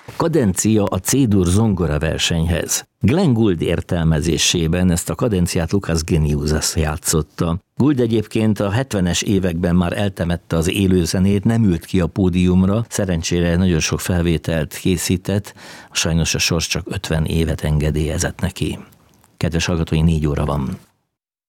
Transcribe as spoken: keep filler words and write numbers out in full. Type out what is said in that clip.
Kadencia a C-dur zongora versenyhez. Glenn Gould értelmezésében ezt a kadenciát Lucas Geniusas játszotta. Gould egyébként a hetvenes években már eltemette az élőzenét, nem ült ki a pódiumra, szerencsére nagyon sok felvételt készített, sajnos a sors csak ötven évet engedélyezett neki. Kedves hallgatói, négy óra van.